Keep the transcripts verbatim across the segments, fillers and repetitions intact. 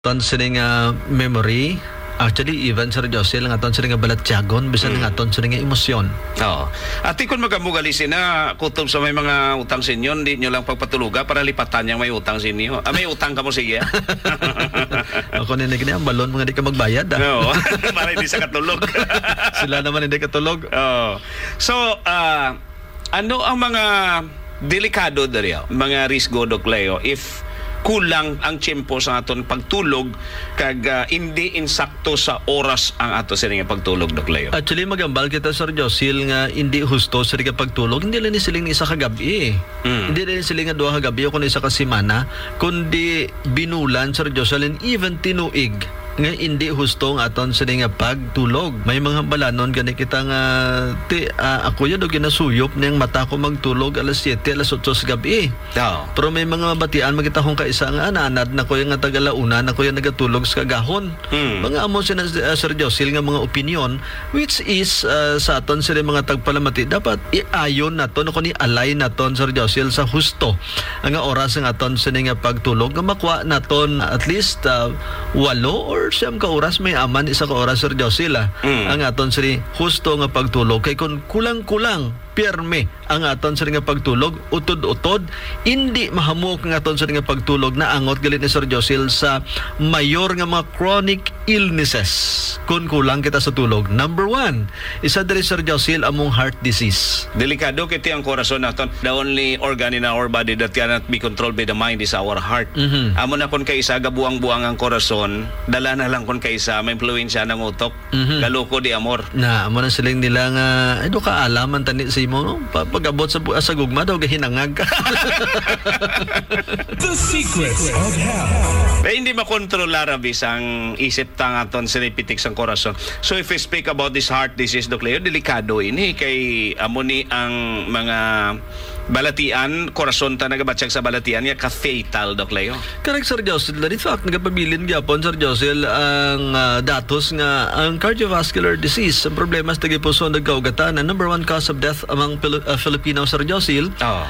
Ton sini nga memory, actually even Sir Josel nga ton sini nga balatyagon bisan nga ton sini nga emosyon. Oo. At ikon magamugali sina kutob sa may mga utang sinyo, hindi nyo lang pagpatuluga para lipatan yung may utang sinyo. Ah, may utang ka mo sige. Ako na gini ang balon mga di ka magbayad. Ah. Oo. Para hindi sa katulog. Sila naman hindi katulog. Oo. So, ah, ano ang mga delikado dali mga risgo Doc Leo if kulang ang tiyempo sa aton pagtulog kag uh, hindi insakto sa oras ang ato sa nga pagtulog Doc Leo? Actually magambal kita Sir Josil nga hindi husto sa nga pagtulog, hindi lang ni siling isa ka gabi. Mm. Hindi lang siling nga duha ka gabi o kundi isa ka semana, kundi binulan Sir Josil and even tinuig nga hindi husto ang aton sa nga pagtulog. May mga balanon gani kita nga ti, uh, ako yun o ginasuyop niyang mata ko magtulog alas siyete, alas otso sa gabi. Oh. Pero may mga batian magita kong kaisa nga ananad na ko yung nga tagalauna na ko yung nagatulog sa kagahon. Hmm. Mga amo siya uh, Sir Josil nga mga opinion which is uh, sa aton sila mga tagpalamati dapat iayon naton o kuni alay naton Sir Josil sa husto ang oras ng aton sila nga pagtulog nga makuha naton at least uh, walo or siyam ka oras may aman isa ka oras Sir Josil ah. Hmm. Ang aton sila husto nga pagtulog kay kung kulang-kulang pirme ang aton sa nga pagtulog utod-utod hindi mahamok ang aton sa nga pagtulog na angot galit ni Sir Josil sa mayor nga mga chronic illnesses kung kulang kita sa tulog. Number one, isa diri Sir Josil among heart disease. Delikado kiti ang korason naton. The only organ in our body that cannot be controlled by the mind is our heart. Mm-hmm. Amo na kon kaysa gabuang-buang ang korason, dala na lang kon kaysa may influensya ng utok. Mm-hmm. Galoko di amor. Na amo na siling nila nga ay do ka alaman tani sa imo no? Pag-abot sa sa gugma daw gahinangag ka. The secrets of health. Kaya hindi makontrolar abis ang isip tang aton sinipitik sang korason. So if we speak about this heart disease Doc Leo, delikado ini kay amo ni ang mga balatian, korason ta nagabatsyag sa balatian niya ka-fatal Doc Leo. Correct Sir Josil. In fact, nagapabilin gyapon Sir Josil ang uh, datos nga ang cardiovascular disease ang problema sa tagipuso nagkaugatan ang number one cause of death among Pil- uh, Filipino Sir Josil. Oh.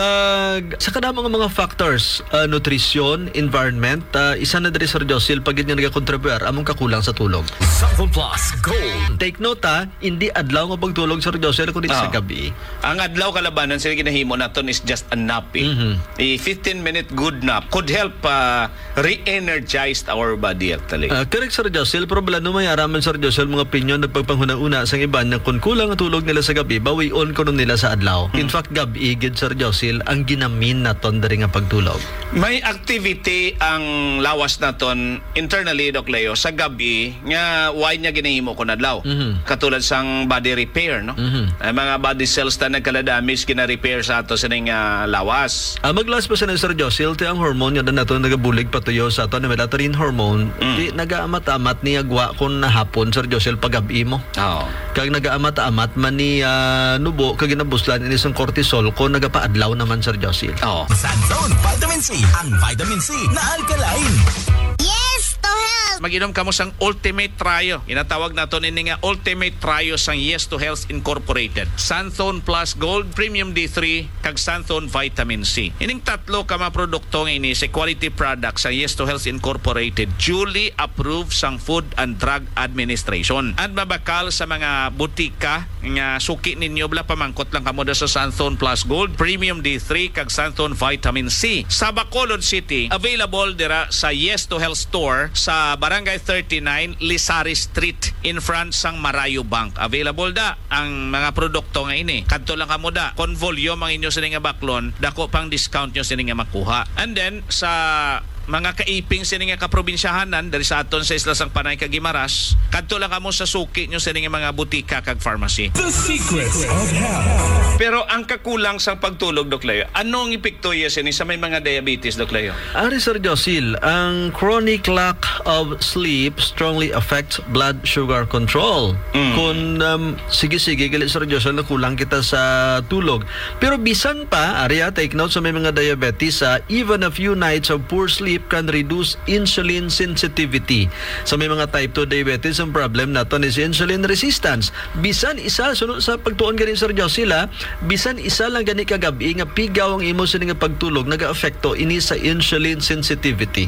Kag sa kadamo nga mga factors, uh, nutrition, environment, uh, isa na diri Sir Josil pagid nga nagakontribuer among kakulang sa tulog. Southern Plus Gold. Take note ha, hindi adlaw nga pagtulog Sir Josil kundi oh. sa gabi. Ang adlaw kalabanan sila ginahimo naton is just a napping. Mm-hmm. A fifteen minute good nap could help uh, re-energize our body actually. Uh, correct Sir Josil, pero bala no may araman Sir Josil mga opinion nagpagpanghuna-una sa iban na kung kulang ang tulog nila sa gabi, bawi-on ko nun nila sa adlaw. Hmm. In fact, gabi gid Sir Josil ang ginamin naton diri nga pagtulog. May activity ang lawas naton internally Doc Leo sa gabi nga why niya ginahimo kun adlaw. Mm-hmm. Katulad sang body repair no. Mm-hmm. Ay mga body cells ta nagkala-damage kina-repair sa ato sa uh, lawas. Ah, maglas pa sa Sir Josil ti ang hormone nga naton nagabulig patuyo sa ato na melatonin hormone. Mm. Di nagaamat-amat ni agwa kun nahapon Sir Josil pag-gabi mo. Oo. Oh. Kag nagaamat-amat man ni uh, nubo kag ginabuslan ini sang cortisol ko nagapaadlaw naman Sir Josil. Oo. Oh. Sanzone Vitamin C, ang vitamin C na alkaline. Yes to health. Mag-inom kamo sang Ultimate Trio. Inatawag naton ini nga Ultimate Trio sang Yes to Health Incorporated. Sanzone Plus Gold, Premium D three, kag Sanzone Vitamin C. Ining tatlo ka mga produkto nga ini sa quality products sang Yes to Health Incorporated, duly approved sang Food and Drug Administration. At mabakal sa mga butika nga suki ninyo bala pamangkot lang kamo sa Sanzone Plus Gold, Premium D three, kag Sanzone Vitamin C. Sa Bacolod City, available dira sa Yes to Health Store sa Barangay thirty-nine, Lisari Street, in front sang Marayo Bank. Available da ang mga produkto nga ini. Kadto lang kamo da. Kon volume ang inyo sini nga baklon, dako pang discount nyo sini nga makuha. And then sa mga kaiping sini nga kaprobinsyahanan dari sa aton sa isla sang Panay kag Guimaras, kadto lang kamo sa suki nyo sini nga mga butika kag pharmacy. The secrets of health. Pero ang kakulang sa pagtulog Doc Leo, anong epekto iya sini sa may mga diabetes Doc Leo? Ari Sir Josil, ang chronic lack of sleep strongly affects blood sugar control. Mm. Kung um, sige-sige galit Sir Josil na kulang kita sa tulog. Pero bisan pa, ari take note sa may mga diabetes, uh, even a few nights of poor sleep can reduce insulin sensitivity. Sa may mga type two diabetes, ang problem naton is insulin resistance. Bisan isa, sunod sa pagtuon ganin Sir Josila, bisan isa lang gani kagabi nga pigaw ang imo sa nga pagtulog, naga-apekto ini sa insulin sensitivity.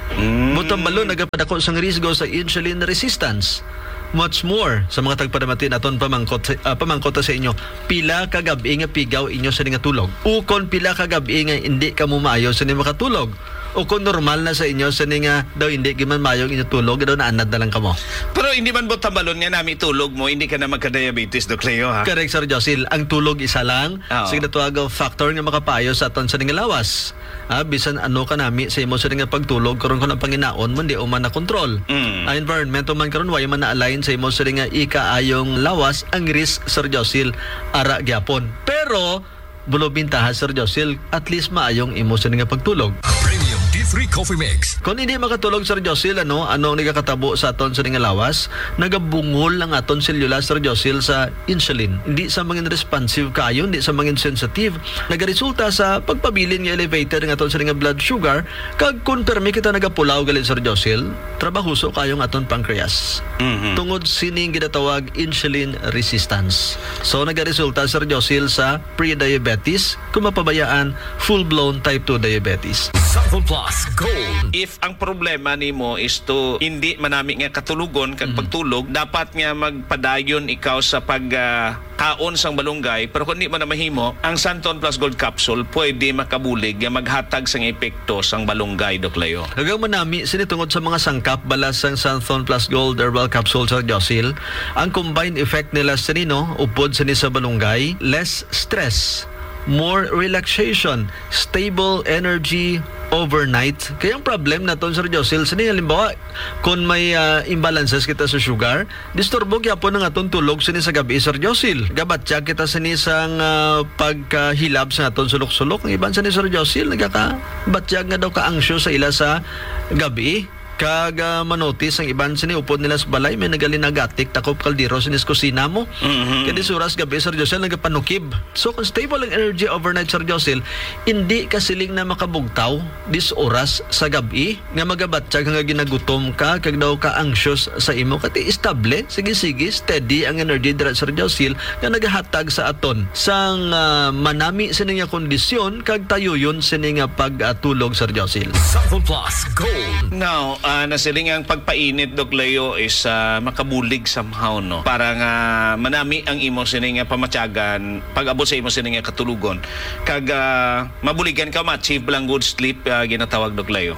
Mm. Butang balo nagapadako sang risgo sa insulin resistance. Much more sa mga tagpadamati naton pamangkot sa- ah, pamangkot sa inyo, pila ka gabi nga pigaw inyo sa nga tulog, ukon pila ka gabi nga hindi ka mo maayo sa ni makatulog, o kung normal na sa inyo sa ni nga daw hindi giman maayo ang inyo tulog, daw naanad na lang kamo. Pero hindi man butang balon nga nami tulog mo, hindi ka na magka-diabetes, Doc Leo, ha? Correct, Sir Josil. Ang tulog isa lang. Oo. Sige na tuwag factor nga makapayo sa aton sa nga lawas. Ah, bisan ano ka nami sa imo sa nga pagtulog karon ko ng panginaon mo di o man na control. Mm. Ang environment o man karon way man na align sa imo sa nga ikaayong lawas ang risk, Sir Josil, ara gyapon. Pero bulo bintaha, Sir Josil, at least maayong imo sa nga pagtulog. Premium D three Coffee Mix. Kung hindi makatulog, Sir Josil, ano, ano ang nagakatabo sa aton sa nga lawas, nagabungol ang aton selula, Sir Josil, sa insulin. Hindi sa mga responsive kayo, hindi sa mga sensitive. Nagaresulta sa pagpabilin nga elevated ng aton sa nga blood sugar, kag konpermi kita nagapulaw galit, Sir Josil, trabahuso kayong aton pancreas. Mhm. Tungod sining ginatawag insulin resistance. So nagaresulta, Sir Josil, sa pre-diabetes, kung mapabayaan, full-blown type two diabetes. Santon Plus Gold. If ang problema nimo is to hindi manami nga katulugon kag pagtulog, dapat nga magpadayon ikaw sa pag ah, kaon sang balunggay, pero kung di mo na mahimo, ang Santon Plus Gold Capsule pwede makabulig nga maghatag sang epekto sang balunggay, Doc Leo. Hanggang manami, sinitungod sa mga sangkap balas ng Santhon Plus Gold Herbal Capsule, Sir Josil, ang combined effect nila sa nino, upod sa ni sa balunggay, less stress, more relaxation, stable energy overnight. Kaya ang problem na to, Sir Josil, sa niya, halimbawa, kung may uh, imbalances kita sa sugar, disturbo kaya po ng atong tulog sa ni sa gabi, Sir Josil. Gabatya kita sa ni sang uh, pagkahilab sa atong sulok-sulok. Ang iban sa ni Sir Josil, nagkakabatyag nga daw ka-anxious sa ila sa gabi. Kag uh, manotis ang iban sini upod nila sa balay, may nagalinagatik takop kaldero sinis kusina mo. Mhm. Kaya di suras gabi, Sir Josil, nagapanukib. So kung stable ang energy overnight, Sir Josil, hindi ka siling na makabugtaw dis oras sa gabi nga magabatsyag nga ginagutom ka kag daw ka anxious sa imo, kati estable, sige-sige, steady ang energy dira, Sir Josil, nga nagahatag sa aton sang uh, manami sini nga kondisyon kag tayuyon sini nga pagtulog, Sir Josil. Santon Plus Gold. Now, uh, nasiling ang pagpainit, Doc Leo, is ah, makabulig somehow, no? Para nga manami ang imo sini nga pamatyagan, pag-abot sa imo sini nga katulugon. Kag ah, mabuligan ka, ma-achieve lang good sleep, ah, ginatawag, Doc Leo.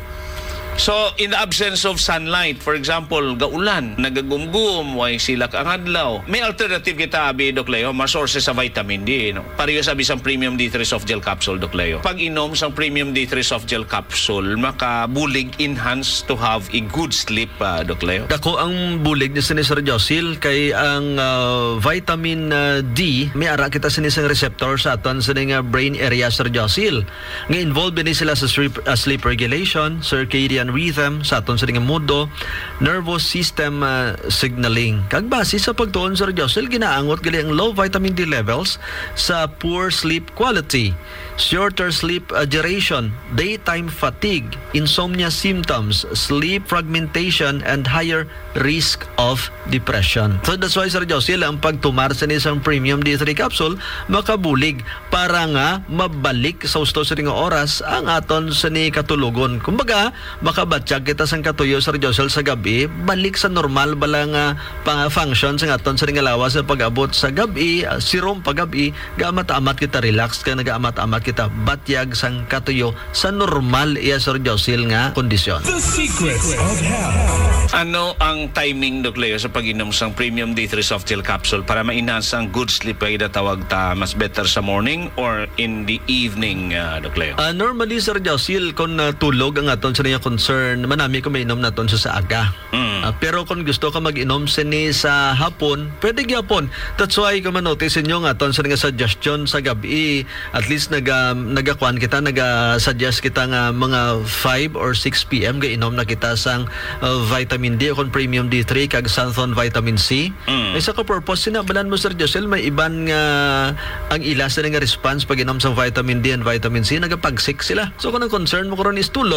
So, in the absence of sunlight, for example, gaulan, nagagumgum, way silak ang adlaw, may alternative kita, abi, Doc Leo, mga sources sa vitamin D, no? Pareho sabi sa Premium D three Soft Gel Capsule, Doc Leo. Pag inom sa Premium D three Soft Gel Capsule, makabulig enhance to have a good sleep, ah, Doc Leo. Dako ang bulig ni Sir Josil, kay ang uh, vitamin uh, D, may ara kita sinisang receptor sa aton sa nga brain area, Sir Josil. Nga involved din sila sa sleep, uh, sleep regulation, circadian rhythm, sa aton sa nga mundo, nervous system uh, signaling. Kag base sa pagtuon, Sir Josil, ginaangot gali ang low vitamin D levels sa poor sleep quality, shorter sleep uh, duration, daytime fatigue, insomnia symptoms, sleep fragmentation, and higher risk of depression. So that's why, Sir Josil, ang pagtumar sa isang Premium D three capsule makabulig para nga mabalik sa usto sa nga oras ang aton sa ni katulugon. Kumbaga, makabatsyag kita sang katuyo, Sir Josil, sa gabi, balik sa normal bala nga pang function sa aton sa nga lawas sa pag-abot sa gabi, uh, sirom pag-gabi, gaamat-amat kita relax ka, nagaamat-amat kita batyag sang katuyo sa normal iya, Sir Josil, nga kondisyon. The secrets of health. Ano ang timing, Doc Leo, sa pag-inom sang Premium D three Soft Gel Capsule para ma-enhance ang good sleep ay tawag ta mas better sa morning or in the evening, uh, Doc Leo? Uh, normally, Sir Josil, kung uh, tulog ang aton sa niya concern, manami ko mainom naton sa sa aga. Mm. Uh, pero kung gusto ka mag-inom sini sa hapon, pwede gyapon. That's why kung manotice inyo nga aton sa nga suggestion sa gabi, at least naga nagakuan kita, naga-suggest kita nga mga five or six p m ga-inom na kita sang uh, vitamin D o kon Premium D three kag Santhon Vitamin C. Mm. Ay sa ka-purpose sinabalan mo, Sir Josil, may iban nga ang ilas na nga response pag inom sa vitamin D and vitamin C, nagapagsik sila. So kung ang concern mo karon is tulog,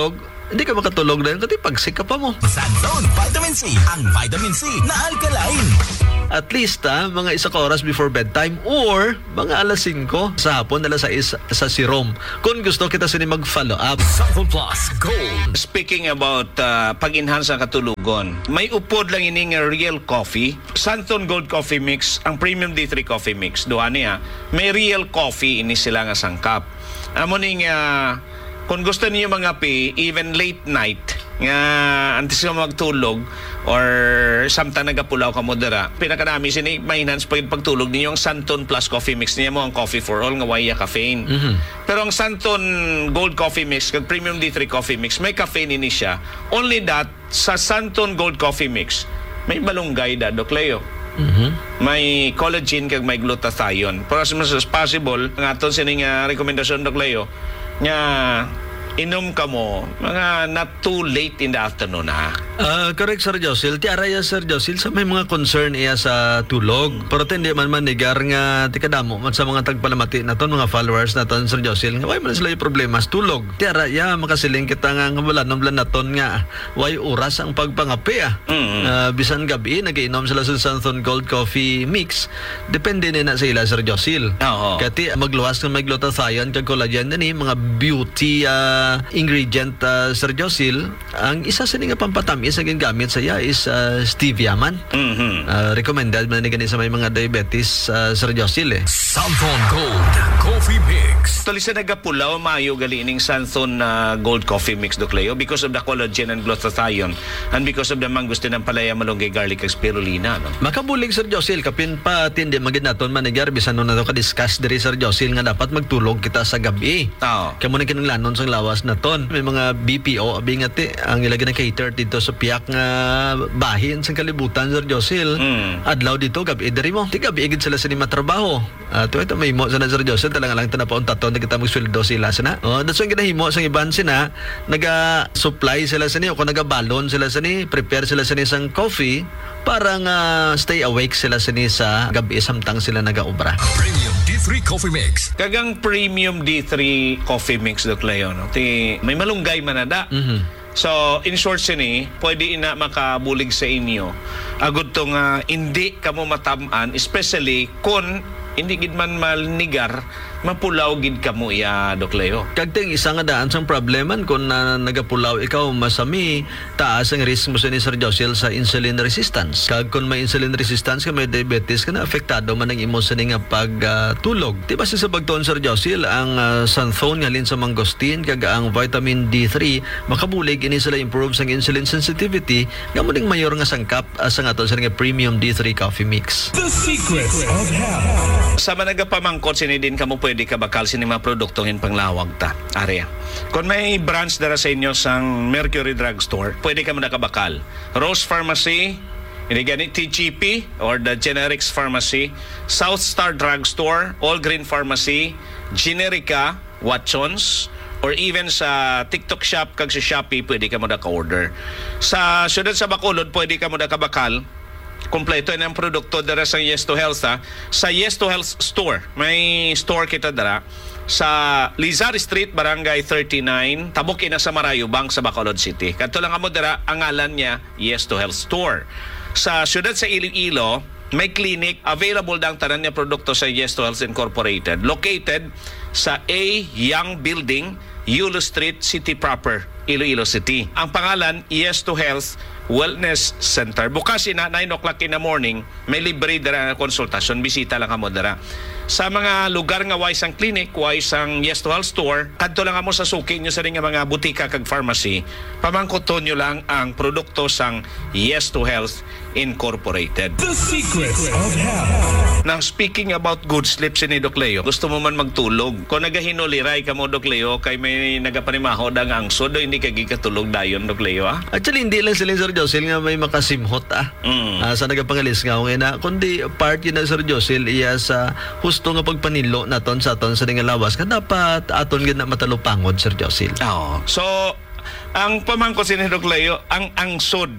hindi ka makatulog na yun kasi pagsika pa mo. Sunzone Vitamin C, ang vitamin C na alkaline. At least ah, mga isa ka oras before bedtime or mga alas singko sa hapon, alas sais sa serum. Kung gusto kita sini mag-follow up. Sunzone Plus Gold. Speaking about uh, pag-enhance ang katulugon, may upod lang ini nga real coffee. Santon Gold Coffee Mix, ang Premium D three Coffee Mix. Duha niya, may real coffee ini sila nga sangkap. Amo ning uh, kung gusto niyo mga pi, even late night, nga antes ka magtulog or samtang nagapulaw ka mo dira, pinakanami sini maintenance pag pagtulog ninyo ang Santon Plus Coffee Mix niya mo ang coffee for all nga waya caffeine. Mhm. Pero ang Santon Gold Coffee Mix kag Premium D three Coffee Mix may caffeine ini siya. Only that sa Santon Gold Coffee Mix may balunggay da, Doc Leo. Mhm. May collagen kag may glutathione. Pero as much as possible, ang aton sining uh, rekomendasyon, Doc Leo, nga inom ka mo mga not too late in the afternoon ha. Ah, correct Sir Josil. Ti araya Sir Josil sa may mga concern iya sa tulog. Pero hindi man manigar nga ti kadamo man sa mga tagpalamati naton mga followers naton Sir Josil. Nga way man sila yung problema sa tulog. Ti araya makasiling kita nga nga wala nang naton nga way oras ang pagpangapi ah. Mm-hmm. Ah, bisan gabi nagiinom sila sa Santon Gold Coffee Mix. Depende ni na sa ila Sir Josil. Oo. Kati magluwas ng may glutathione kag collagen ni mga beauty ah, ingredient uh, Sir Josil. Ang isa sa nga pampatamis ang ginagamit sa iya is uh, stevia man. Mhm. Uh, recommended man ni gani sa may mga diabetes uh, Sir Josil eh. Santon Gold Coffee Mix. Actually sa nagapulaw maayo gali ining Santon uh, Gold Coffee Mix, Doc Leo, because of the collagen and glutathione and because of the mangustin ng palaya, malunggay, garlic, ag spirulina, no? Makabulig Sir Josil kapin pa tindi magid naton manigar bisan no nato ka discuss diri Sir Josil nga dapat magtulog kita sa gabi. Oo. Kamo ni kinanglanon sang lawas naton. May mga B P O abi nga ti ang ilagay na cater dito sa piyak nga bahin sa kalibutan Sir Josil. Mm. Adlaw dito gabi diri mo. Ti gabi igid sila sa ni matrabaho. Uh, to ito may mo sa na Sir Josil talaga lang tanapaon taton nagita magsweldo sila sana. Oh, that's why ginahimo sa iban sina naga-supply sila sa ni o kung naga-balon sila sa ni, prepare sila sa ni sang coffee para nga stay awake sila sa ni sa gabi samtang sila naga-obra. Premium D three Coffee Mix. Kagang Premium D three Coffee Mix, Doc Leo, no? Ti may malunggay manada. Mhm. So, in short sini, pwede ina makabulig sa inyo. Agud tong uh, hindi kamo matamaan, especially kung hindi gid man malnigar, mapulaw gid kamo iya, Doc Leo. Kagting isa nga daan sang probleman kung na nagapulaw ikaw masami, taas ang risk mo sa ni Sir Josil sa insulin resistance. Kag kung may insulin resistance ka, may diabetes ka na, apektado man ang imo sa ni nga pagtulog. Uh, Di ba sa pagtuon Sir Josil, ang uh, Santhone halin sa mangosteen kag ang vitamin D three makabulig ini sila improve sang insulin sensitivity nga mo ding mayor nga sangkap uh, sa nga to sa nga Premium D three Coffee Mix. The secrets of health. Sa managapamangkot sini din kamo pwede ka bakal sini mga produktohin panglawag ta. Area. Kung may branch dara sa inyo sang Mercury Drugstore, pwede ka mo nakabakal. Rose Pharmacy, ini gani T G P or the Generics Pharmacy, South Star Drugstore, All Green Pharmacy, Generica, Watsons, or even sa TikTok shop kag sa Shopee pwede ka mo naka-order. Sa syudad sa Bacolod pwede ka mo nakabakal. Kompleto na ang produkto dara sa Yes to Health ha. Sa Yes to Health store, may store kita dara sa Lizar Street, Barangay thirty-nine, tabok ina sa Marayubang sa Bacolod City. Kadto lang amo dara ang ngalan niya Yes to Health store. Sa siyudad sa Iloilo, may clinic available dang tanan niya produkto sa Yes to Health Incorporated, located sa A Young Building, Yulo Street, City Proper, Iloilo City. Ang pangalan, Yes to Health Wellness Center. Bukas ina nine o'clock in the morning, may libre dara na konsultasyon, bisita lang kamo dara. Sa mga lugar nga wise ang clinic, wise ang Yes to Health store, kadto lang kamo sa suki nyo sa ring nga mga butika kag pharmacy, pamangkoton nyo lang ang produkto sang Yes to Health Incorporated. The secrets of health. Now, speaking about good sleep si ni Doc Leo, gusto mo man magtulog. Kung nagahinuliray ka mo, Doc Leo, kay may nagapanimaho ang angsod, o hindi ka gikatulog dayon, Doc Leo, ah? Actually, hindi lang sila Sir Josil nga may makasimhot ah. Mm. Ah, sa nagapangalis nga ako na kundi part yun na Sir Josil iya sa husto nga pagpanilo naton sa aton sa nga lawas nga dapat aton gid na matalupangod Sir Josil. Oo. So, ang pamangko si ni Doc Leo, ang angsod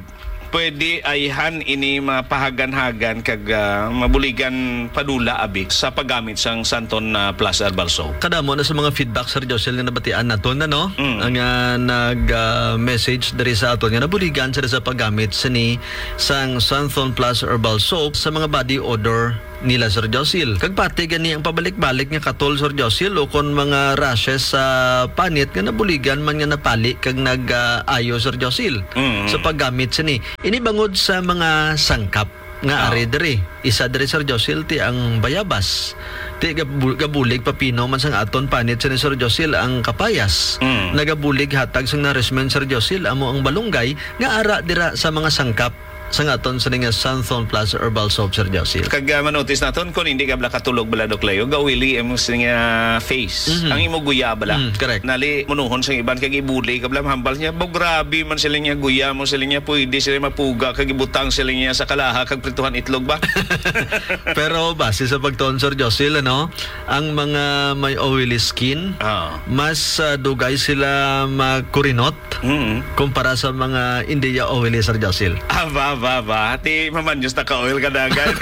pwede ayhan ini mapahagan-hagan kag ah, mabuligan padula abi sa paggamit sang Santon ah, Plus Herbal Soap. Kada mo na sa mga feedback Sir Josel nga nabatian naton na no, Mm. ang uh, nag-message diri sa aton nga nabuligan sila sa paggamit sini sang Santhon Plus Herbal Soap sa mga body odor nila Sir Josil. Kag pati gani ang pabalik-balik nga katol Sir Josil o kon mga rashes sa panit nga nabuligan man nga napali kag nag-ayo Sir Josil Mm. sa paggamit sini. Ini bangod sa mga sangkap nga Oh. ari diri. Isa diri Sir Josil ti ang bayabas. Ti gabu- gabulig papino man sang aton panit sa ni Sir Josil ang kapayas. Mm. Nagabulig hatag sang nourishment Sir Josil amo ang balunggay nga ara dira sa mga sangkap sang aton sa nga Santhon Plus Herbal Soap Sir Josil. Kag uh, manotice naton kung hindi ka bala katulog bala Doc Leo, gawili ang nga face. Mhm. Ang imo guya bala. Mm, correct. Nali munuhon sa iban kag ibuli ka bala mahambal niya. Bo grabe man sila niya guya mo sila niya pwede sila mapuga kag ibutang sila niya sa kalaha kag prituhan itlog ba? Pero base sa pagtuon Sir Josil ano, ang mga may oily skin Ah. mas uh, dugay sila makurinot Mm. kumpara sa mga hindi ya oily Sir Josil. Ah, ba, ba, ba. Ti mamanyos na ka-oil ka dagan.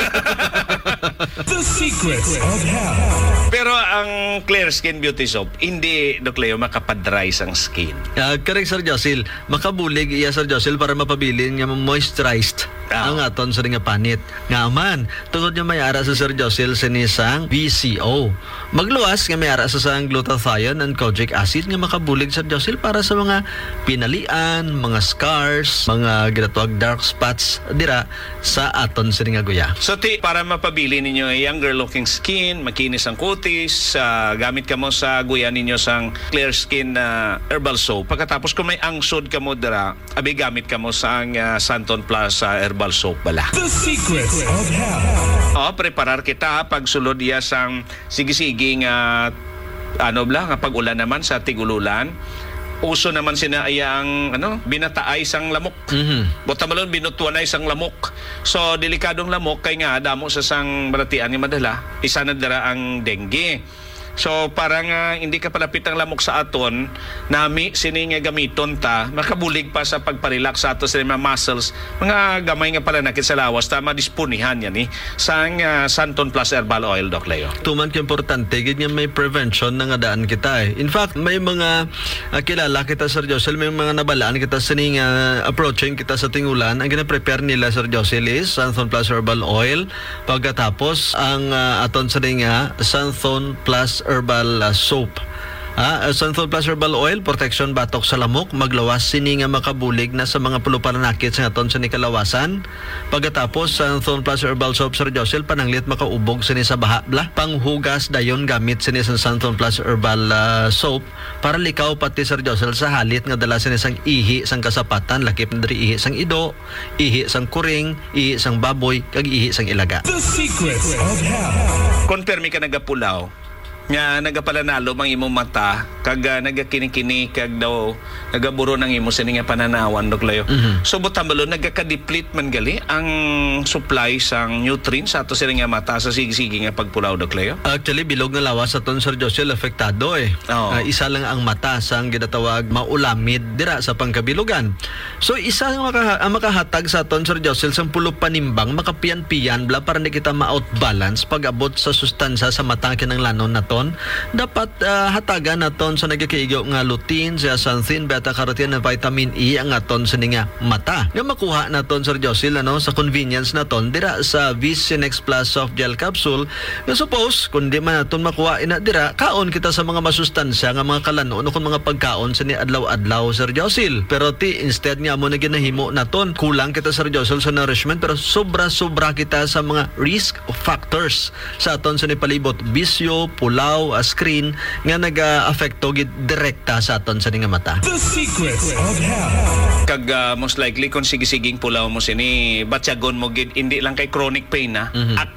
The secrets of health. Pero ang Clear Skin Beauty Soap, hindi, Doc Leo, makapadry sang skin. Uh, correct Sir Josil, makabulig iya Sir Josil para mapabilin nga moisturized Ah. ang aton sa nga panit. Nga man, tungod nga may ara sa Sir Josil sinisang B C O. Magluwas nga may ara sa sang glutathione and kojic acid nga makabulig Sir Josil para sa mga pinalian, mga scars, mga ginatawag dark spots dira sa aton sa nga guya. So, ti, para mapabili ninyo ay younger looking skin, makinis ang kutis, ah, gamit ka mo sa guya ninyo sang Clear Skin na Herbal Soap. Pagkatapos kung may angsod ka mo dira, abi gamit ka mo sa uh, Santon Plus ah, Herbal Soap bala. The secrets of health. O, preparar kita pag sulod iya sang sige-sige nga ano bla, nga pag-ulan naman sa tigululan. Uso naman sina ayang ano, binataay sang lamok. Mhm. Bota malon binutuan ay sang lamok. So delikadong lamok kay nga damo sa sang baratian ni madala, isa na dara ang dengue. So parang uh, hindi ka palapit ang lamok sa aton, nami sini nga gamiton ta, makabulig pa sa pagparelax sa ato sa mga muscles, mga gamay nga pala nakit sa lawas, ta madispunihan yan eh, sang uh, Santon Plus Herbal Oil, Doc Leo. Tuman ka importante gid nga may prevention na nga daan kita eh. In fact, may mga uh, kilala kita Sir Josel, may mga nabalaan kita sa ning uh, approaching kita sa tingulan. Ang gina-prepare nila Sir Josel is Santhon Plus Herbal Oil. Pagkatapos ang uh, aton sa ning uh, Santhon Plus Herbal uh, Soap. Ah, uh, Santhon Plus Herbal Oil, protection batok sa lamok, maglawas sini nga makabulig na sa mga puluparanakit sa aton sa nikalawasan. Pagkatapos Santhon Plus Herbal Soap Sir Josel, pananglit makaubog sini sa baha bla. Panghugas dayon gamit sini sa Santhon Plus Herbal uh, Soap para likaw pati Sir Josel sa halit nga dala sini sang ihi sang kasapatan, lakip na diri ihi sang ido, ihi sang kuring, ihi sang baboy, kag ihi sang ilaga. The secrets of health. Konpermi ka nagapulaw nga nagapalanalo mang imong mata kag uh, nagakini-kini kag daw nagaburo ng imo sini nga pananawan, Doc Leo. Mhm. So butambalo nagaka-deplete man gali ang supply sang nutrients sa ato sini nga mata sa sige-sige nga pagpulaw, Doc Leo. Actually, bilog na lawas sa ton Sir Josel apektado eh. Oo. Ah, isa lang ang mata sa ang ginatawag maulamid dira sa pangkabilugan. So isa ang, maka, ang makahatag sa ton Sir Josel sang pulo panimbang makapiyan-piyan bla para hindi kita ma-outbalance pag abot sa sustansya sa mata kinang lanon naton. Dapat ah, hatagan naton sa nagakaigaw nga lutein, zeaxanthin, beta-carotene, and vitamin E ang aton sa nga mata. Nga makuha naton Sir Josel ano sa convenience naton dira sa Visinex Plus Soft Gel Capsule. Nga suppose kung di man naton makuha ina dira, kaon kita sa mga masustansya nga mga kalanon o kung mga pagkaon sa ni adlaw-adlaw Sir Josel. Pero ti instead nga mo na ginahimo naton, kulang kita Sir Josel sa nourishment pero sobra-sobra kita sa mga risk factors sa aton sa ni palibot, bisyo, pula, uh, screen nga naga-affecto gid direkta sa aton sa nga mata. The secrets of health. Kag uh, most likely kung sige-siging pulaw mo sini batyagon mo gid hindi lang kay chronic pain na, Mhm. acute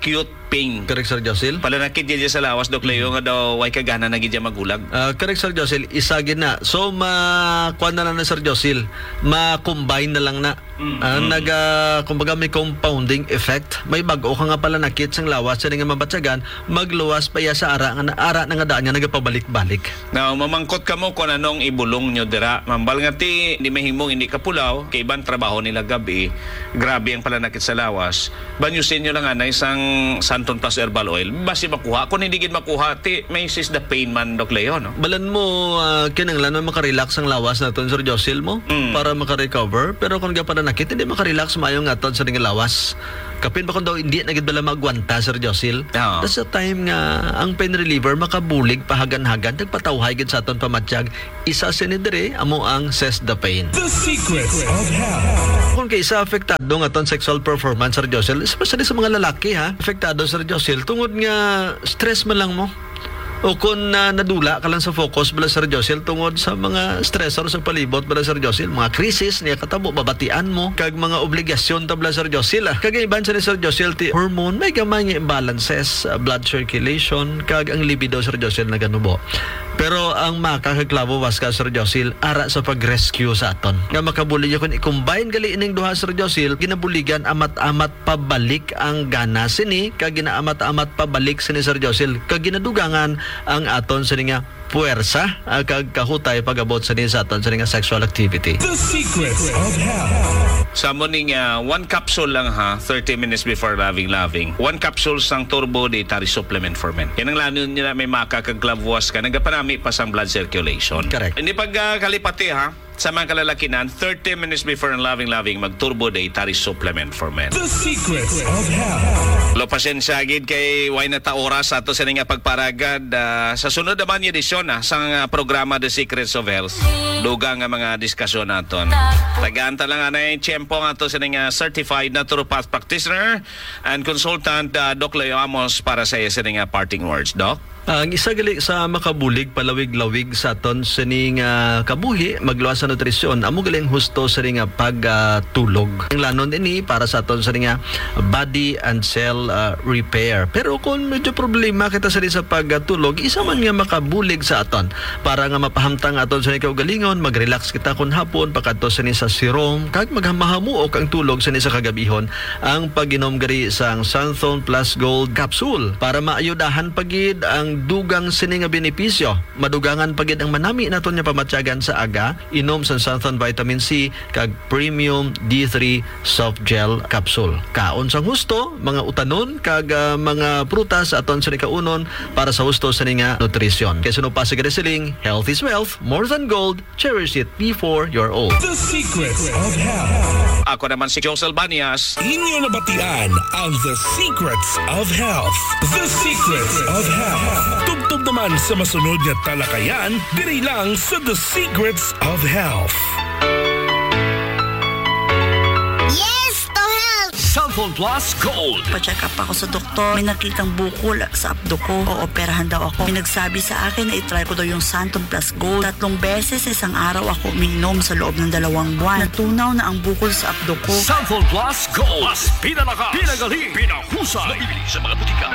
pain. Correct, Sir Josil? Palanakit dyan sa lawas, Dok Leo, nga daw way kagana na gidya magulag. Uh, correct, Sir Josil. Isa gina. So, ma-kuha na lang na, Sir Josil. Ma-combine na lang na. Mm. Uh, nag, uh, kumbaga may compounding effect. May bago ka nga pala nakit sang lawas sa nga mabatsagan, magluwas pa ya sa ara nga na ara na nga daan niya nagapabalik-balik. Now, mamangkot ka mo kung anong ibulong nyo dira. Mambal nga ti, hindi mahimong hindi ka pulaw, kay ibang trabaho nila gabi, grabe ang palanakit sa lawas. Banyusin nyo lang na isang Santon Plus Herbal Oil. Basi makuha. Kung hindi gid makuha, ti, may sis the pain man, Dok Leo, no? Balan mo, uh, kinanglan mo makarelax ang lawas naton, Sir Josil mo, Mm. para makarecover. Pero kung gapa na nakit, hindi makarelax mayong aton sa nga lawas. Kapin ba kung daw hindi nagid bala magwanta, Sir Josil? Oo. That's the time nga ang pain reliever makabulig pahagan-hagan nagpatawhay gid sa aton pamatsyag. Isa sinidire amo ang Cess the Pain. The secrets of health. Kung kaysa apektado nga aton sexual performance, Sir Josil, especially sa mga lalaki ha, apektado, Sir Josil, tungod nga stress man lang mo. O kung uh, nadula ka lang sa focus bala, Sir Josil, tungod sa mga stressor sa palibot bala, Sir Josil, mga krisis niya katabo, babatian mo kag mga obligasyon tabla, Sir Josil. Ah. Kag iban sa ni Sir Josil ti hormone may gamay nga imbalances, uh, blood circulation kag ang libido, Sir Josil, na ganubo. Pero ang makakaklabo was ka, Sir Josil, ara sa pag-rescue sa aton. Nga makabuli yun, kung i-combine gali ining duha, Sir Josil, ginabuligan amat-amat pabalik ang gana sini, kag ginaamat-amat pabalik sini, Sir Josil, kag ginadugangan ang aton sini nga puwersa, ah, kag kahutay pag-abot sini sa aton sini nga sexual activity. The secrets of health. Sa morning, uh, one capsule lang ha, thirty minutes before loving loving. One capsule sang Turbo Dietary Supplement for Men. Yan ang lano nila may makakaglavuas ka, nagapanami pa sa blood circulation. Correct. Hindi pag uh, kalipati ha, sa mga kalalakinan, thirty minutes before ang loving loving, mag Turbo Dietary Supplement for Men. The secrets of health. Lo pasensya gid kay way na ta oras ato sa nga pagparagad uh, sa sunod naman yung edisyon ah, sa uh, programa The Secrets of Health. Dugang nga mga diskusyon naton. Tagaanta lang anay tiyempo nga to sa nga certified naturopath practitioner and consultant uh, Doc Leo Amos para sa iya sa nga parting words, Doc. Ang isa gali sa makabulig palawig-lawig sa aton sa ning uh, kabuhi magluwas sa nutrisyon amo galing husto sa ning pagtulog. Uh, ang lanon ini para sa aton sa ning body and cell uh, repair. Pero kung medyo problema kita sa sa pagtulog, isa man nga makabulig sa aton para nga mapahamtang aton sa ning kaugalingon, mag-relax kita kun hapon pakadto sa ni sa serum kag maghamahamuok ang tulog sa ni sa kagabihon ang pag-inom gari sang Santhon Plus Gold capsule para maayudahan pagid ang dugang sini nga benepisyo. Madugangan pagid ang manami naton nya pamatyagan sa aga, inom sa Santhon Vitamin C kag Premium D three Soft Gel Capsule. Kaon sang husto, mga utanon kag uh, mga prutas aton sa kaunon para sa husto sa nga nutrisyon. Kay suno pa sa siling, health is wealth, more than gold, cherish it before you're old. The secrets of health. Ako naman si Josel Banias. Inyo nabatian ang The Secrets of Health. The Secrets of Health. Tugtog naman sa masunod nga talakayan, diri lang sa The Secrets of Health. Yes to health! Santhon Plus Gold. Pa-check up ako sa doktor. May nakitang bukol sa abdo ko. Ooperahan daw ako. May nagsabi sa akin na itry ko daw yung Santhon Plus Gold. Tatlong beses sa isang araw ako uminom sa loob ng dalawang buwan. Natunaw na ang bukol sa abdo ko. Santhon Plus Gold. Mas pinalaka, pinagaling, pinahusay. Mabibili sa mga butika.